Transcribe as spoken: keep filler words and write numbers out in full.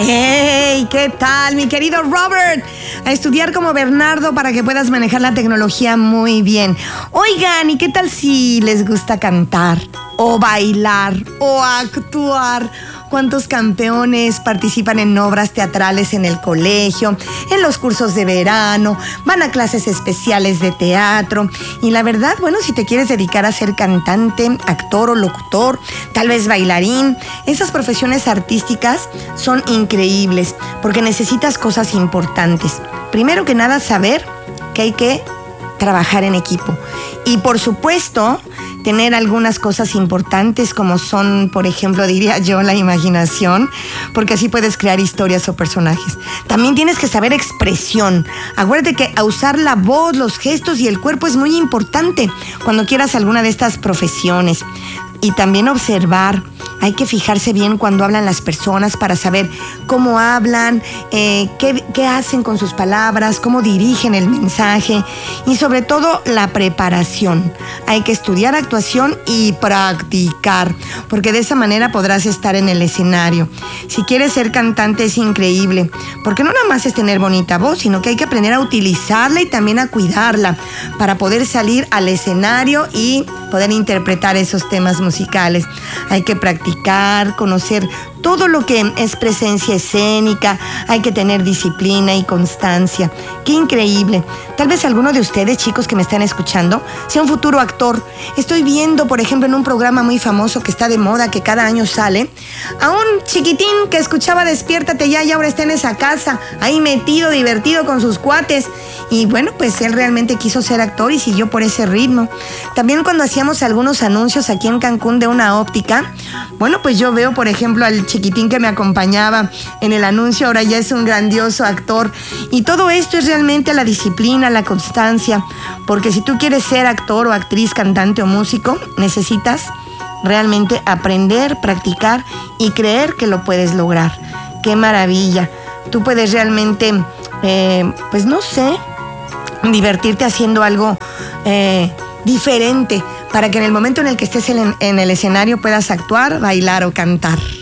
¡Hey! ¿Qué tal, mi querido Robert? A estudiar como Bernardo para que puedas manejar la tecnología muy bien. Oigan, ¿y qué tal si les gusta cantar? O bailar, o actuar. ¿Cuántos campeones participan en obras teatrales en el colegio, en los cursos de verano, van a clases especiales de teatro? Y la verdad, bueno, si te quieres dedicar a ser cantante, actor o locutor, tal vez bailarín, esas profesiones artísticas son increíbles porque necesitas cosas importantes. Primero que nada, saber que hay que trabajar en equipo. Y por supuesto, tener algunas cosas importantes como son, por ejemplo, diría yo, la imaginación, porque así puedes crear historias o personajes. También tienes que saber expresión. Acuérdate que usar la voz, los gestos y el cuerpo es muy importante cuando quieras alguna de estas profesiones. Y también observar. Hay que fijarse bien cuando hablan las personas para saber cómo hablan, eh, qué, qué hacen con sus palabras, cómo dirigen el mensaje y sobre todo la preparación. Hay que estudiar actuación y practicar, porque de esa manera podrás estar en el escenario. Si quieres ser cantante es increíble, porque no nada más es tener bonita voz, sino que hay que aprender a utilizarla y también a cuidarla para poder salir al escenario y poder interpretar esos temas musicales. Hay que practicar, conocer todo lo que es presencia escénica, hay que tener disciplina y constancia. ¡Qué increíble! Tal vez alguno de ustedes, chicos que me están escuchando, sea un futuro actor. Estoy viendo, por ejemplo, en un programa muy famoso que está de moda, que cada año sale, a un chiquitín que escuchaba Despiértate Ya y ahora está en esa casa, ahí metido, divertido con sus cuates. Y bueno, pues él realmente quiso ser actor y siguió por ese ritmo. También cuando hacíamos algunos anuncios aquí en Cancún de una óptica, bueno, pues yo veo, por ejemplo, al chiquitín que me acompañaba en el anuncio, ahora ya es un grandioso actor. Y todo esto es realmente la disciplina, la constancia, porque si tú quieres ser actor o actriz, cantante o músico, necesitas realmente aprender, practicar y creer que lo puedes lograr. ¡Qué maravilla! Tú puedes realmente, eh, pues no sé, divertirte haciendo algo eh, diferente para que en el momento en el que estés en, en el escenario puedas actuar, bailar o cantar.